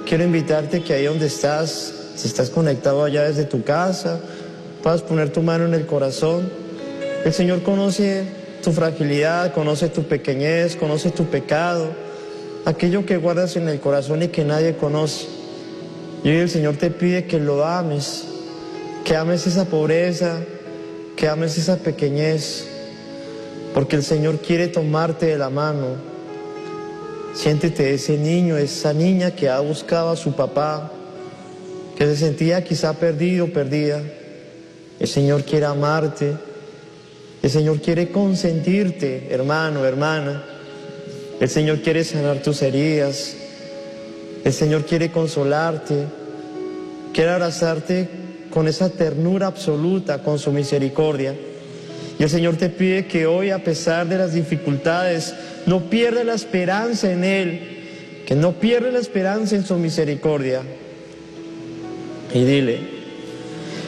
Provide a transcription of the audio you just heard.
quiero invitarte que ahí donde estás, si estás conectado allá desde tu casa, puedas poner tu mano en el corazón. El Señor conoce tu fragilidad, conoce tu pequeñez, conoce tu pecado, aquello que guardas en el corazón y que nadie conoce. Y hoy el Señor te pide que lo ames, que ames esa pobreza, que ames esa pequeñez, porque el Señor quiere tomarte de la mano. Siéntete ese niño, esa niña que ha buscado a su papá, que se sentía quizá perdido, perdida. El Señor quiere amarte, el Señor quiere consentirte, hermano, hermana. El Señor quiere sanar tus heridas, el Señor quiere consolarte, quiere abrazarte con esa ternura absoluta, con su misericordia. Y el Señor te pide que hoy, a pesar de las dificultades, no pierdas la esperanza en Él, que no pierdas la esperanza en su misericordia. Y dile: